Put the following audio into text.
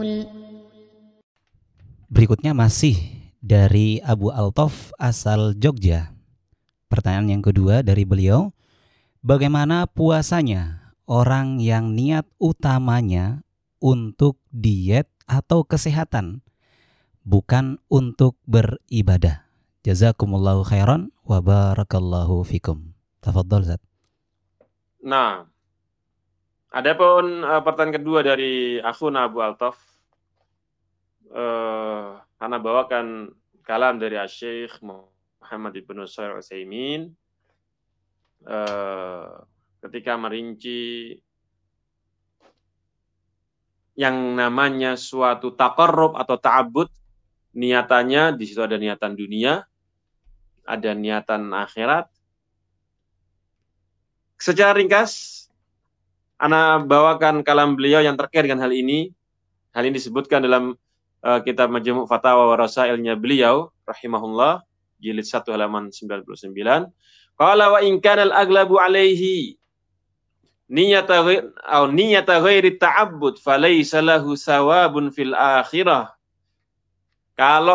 Berikutnya masih dari Abu Altof asal Jogja. Pertanyaan yang kedua dari beliau, bagaimana puasanya orang yang niat utamanya untuk diet atau kesehatan, bukan untuk beribadah? Jazakumullahu khairan wa barakallahu fikum. Tafadhol Zat. Nah, adapun pertanyaan kedua dari akhuna Abu Altaf, karena bawakan kalam dari Syekh Muhammad ibnu Shalih Al-Utsaimin ketika merinci yang namanya suatu taqarrub atau ta'abbud, niatannya di situ ada niatan dunia, ada niatan akhirat. Secara ringkas, ana bawakan kalam beliau yang terkait dengan hal ini. Hal ini disebutkan dalam kitab Majmu' Fatawa wa Rasailnya beliau rahimahullah jilid 1 halaman 99. Qala wa in kana al-aghlabu alaihi niyata ghairi ta'abbud falaysa lahu sawabun fil akhirah. Kalau